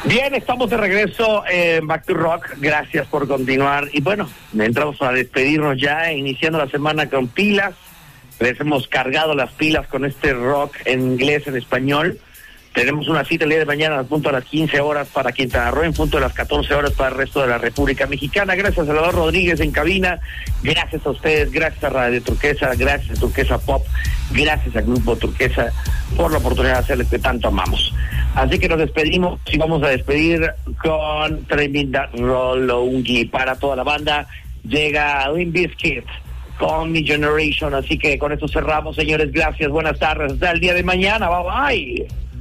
Bien, estamos de regreso en Back to Rock. Gracias por continuar. Y bueno, entramos a despedirnos ya, iniciando la semana con pilas. Les hemos cargado las pilas con este rock en inglés, en español. Tenemos una cita el día de mañana a punto de las 15 horas para Quintana Roo, en punto de las 14 horas para el resto de la República Mexicana. Gracias a Salvador Rodríguez en cabina, gracias a ustedes, gracias a Radio Turquesa, gracias a Turquesa Pop, gracias al Grupo Turquesa por la oportunidad de hacerles que tanto amamos. Así que nos despedimos y vamos a despedir con tremenda rolongi para toda la banda. Llega Limp Bizkit con Mi Generation, así que con esto cerramos, señores. Gracias, buenas tardes, hasta el día de mañana, bye bye.